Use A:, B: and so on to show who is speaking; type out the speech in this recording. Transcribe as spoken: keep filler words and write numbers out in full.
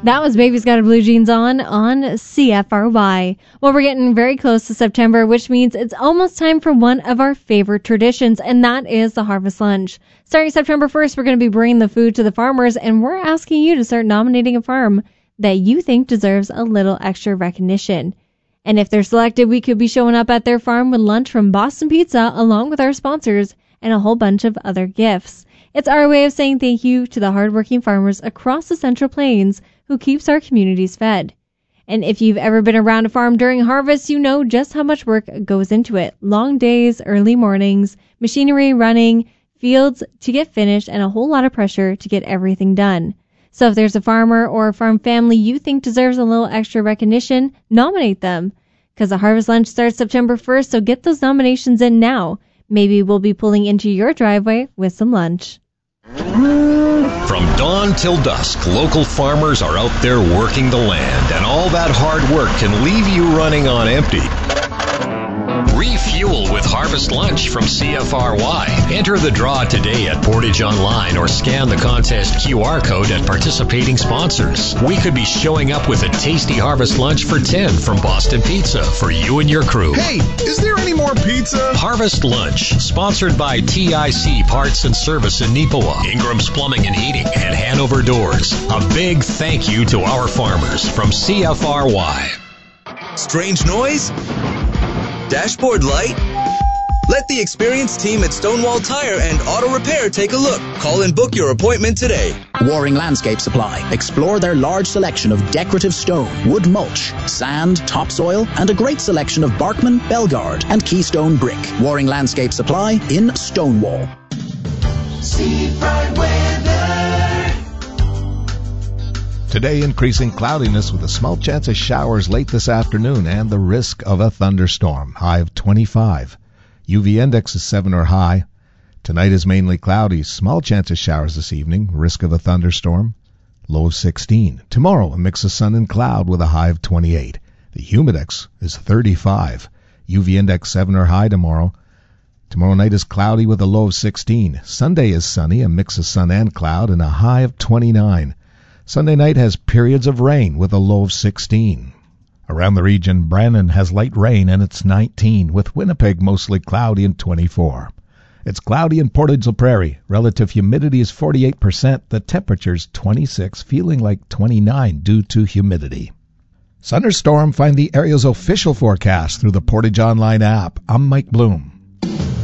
A: That was Baby's Got a Blue Jeans on on C F R Y. Well, we're getting very close to September, which means it's almost time for one of our favorite traditions, and that is the Harvest Lunch. Starting September first, we're going to be bringing the food to the farmers, and we're asking you to start nominating a farm that you think deserves a little extra recognition. And if they're selected, we could be showing up at their farm with lunch from Boston Pizza, along with our sponsors, and a whole bunch of other gifts. It's our way of saying thank you to the hardworking farmers across the Central Plains who keeps our communities fed. And if you've ever been around a farm during harvest, you know just how much work goes into it. Long days, early mornings, machinery running, fields to get finished, and a whole lot of pressure to get everything done. So if there's a farmer or a farm family you think deserves a little extra recognition, nominate them. Because the Harvest Lunch starts September first, so get those nominations in now. Maybe we'll be pulling into your driveway with some lunch.
B: From dawn till dusk, local farmers are out there working the land, and all that hard work can leave you running on empty. Refuel with Harvest Lunch from C F R Y. Enter the draw today at Portage Online or scan the contest Q R code at participating sponsors. We could be showing up with a tasty Harvest Lunch for ten from Boston Pizza for you and your crew.
C: Hey, is there any more pizza?
B: Harvest Lunch, sponsored by T I C Parts and Service in Neepawa, Ingram's Plumbing and Heating, and Hanover Doors. A big thank you to our farmers from C F R Y.
D: Strange noise? Dashboard light? Let the experienced team at Stonewall Tire and Auto Repair take a look. Call and book your appointment today.
E: Waring Landscape Supply. Explore their large selection of decorative stone, wood mulch, sand, topsoil, and a great selection of Barkman, Belgard, and Keystone brick. Waring Landscape Supply in Stonewall.
F: Seafront weather.
G: Today, increasing cloudiness with a small chance of showers late this afternoon and the risk of a thunderstorm. High of twenty-five. U V index is seven or high. Tonight is mainly cloudy. Small chance of showers this evening. Risk of a thunderstorm. Low of sixteen. Tomorrow, a mix of sun and cloud with a high of twenty-eight. The humidex is thirty-five. U V index seven or high tomorrow. Tomorrow night is cloudy with a low of sixteen. Sunday is sunny, a mix of sun and cloud, and a high of twenty-nine. Sunday night has periods of rain with a low of sixteen. Around the region, Brandon has light rain and it's nineteen, with Winnipeg mostly cloudy and twenty-four. It's cloudy in Portage la Prairie. Relative humidity is forty-eight percent. The temperature's twenty-six, feeling like twenty-nine due to humidity. Thunderstorm, find the area's official forecast through the Portage Online app. I'm Mike Bloom.